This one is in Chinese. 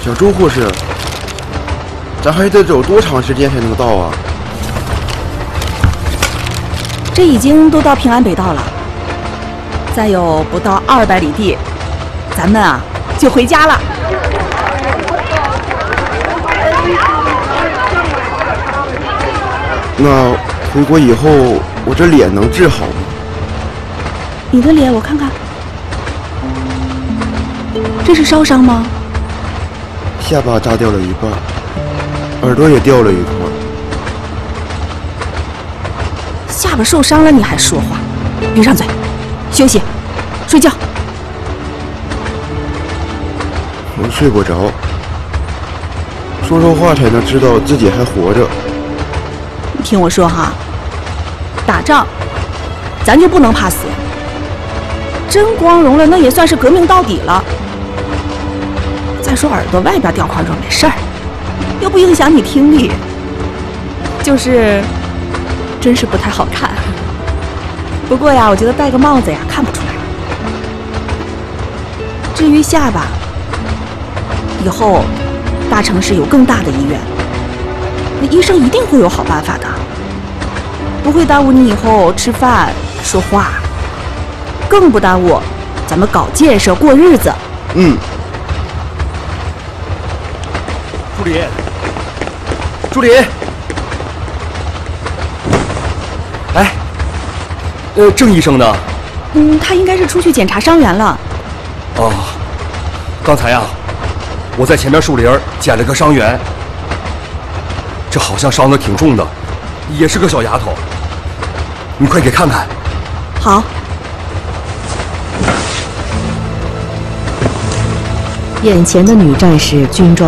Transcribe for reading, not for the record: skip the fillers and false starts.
小朱护士，咱还得走多长时间才能到啊？ 这已经都到平安北道了，再有不到200里地，咱们啊就回家了。 那回国以后，我这脸能治好吗？ 你的脸我看看，这是烧伤吗？ 下巴扎掉了一半，耳朵也掉了一块。 下巴受伤了你还说话？闭上嘴，休息，睡觉。 我睡不着，说说话才能知道自己还活着。 你听我说哈，打仗咱就不能怕死，真光荣了那也算是革命到底了。再说耳朵外边掉块肉没事儿，又不影响你听力，就是真是不太好看。不过呀，我觉得戴个帽子呀看不出来。至于下巴，以后大城市有更大的医院，那医生一定会有好办法的，不会耽误你以后吃饭说话，更不耽误咱们搞建设过日子。 嗯。 助理，助理，哎，郑医生呢？ 他应该是出去检查伤员了。 哦，刚才呀，我在前面树林捡了个伤员，这好像伤得挺重的，也是个小丫头。你快给看看。 好。 眼前的女战士军装